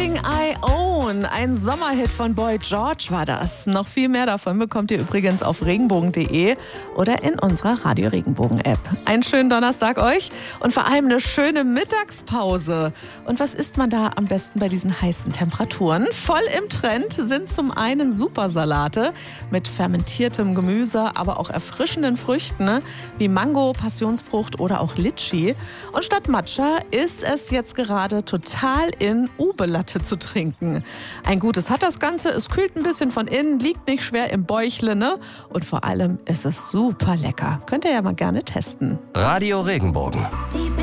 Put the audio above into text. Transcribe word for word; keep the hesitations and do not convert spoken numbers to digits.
Everything I Own. Ein Sommerhit von Boy George war das. Noch viel mehr davon bekommt ihr übrigens auf regenbogen punkt de oder in unserer Radio Regenbogen App. Einen schönen Donnerstag euch und vor allem eine schöne Mittagspause. Und was isst man da am besten bei diesen heißen Temperaturen? Voll im Trend sind zum einen Supersalate mit fermentiertem Gemüse, aber auch erfrischenden Früchten, ne? Wie Mango, Passionsfrucht oder auch Litschi. Und statt Matcha ist es jetzt gerade total in Ube-Latte zu trinken. Ein Gutes hat das Ganze, es kühlt ein bisschen von innen, liegt nicht schwer im Bäuchle, ne? Und vor allem ist es super lecker. Könnt ihr ja mal gerne testen. Radio Regenbogen.